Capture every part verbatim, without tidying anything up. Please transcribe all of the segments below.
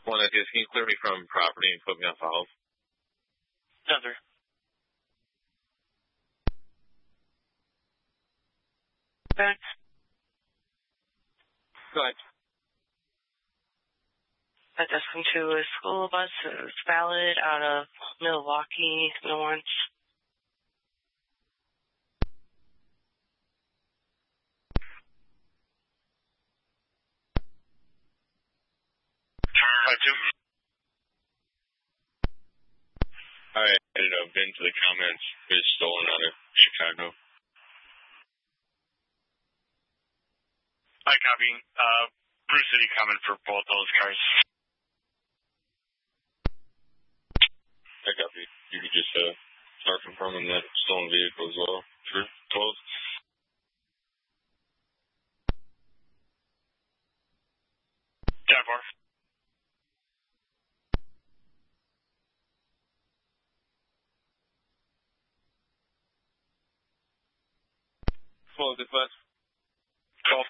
One idea, can you clear me from property and put me on file? Denver. Back. Go ahead. At destination to a school bus is valid out of Milwaukee, Lawrence. Five two. Alright, I ended up into the comments. It's stolen out of Chicago. I copy. Uh, Bruce City coming for both those cars. I copy. You could just uh, start confirming that stolen vehicle as well for twelve. ten four. twelve, dispatch. twelve.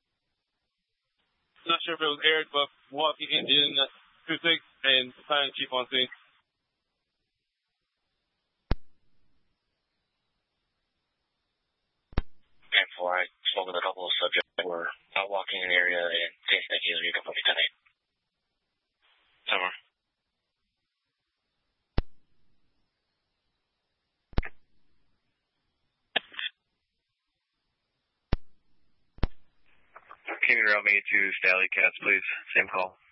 Not sure if it was Eric, but Milwaukee Indian two six and Battalion Chief on scene. ten four, I spoke with a couple of subjects that were out walking in the area and thinking that you can put me ten eight. ten four. Can you route me to Staley Cats, please? Same call.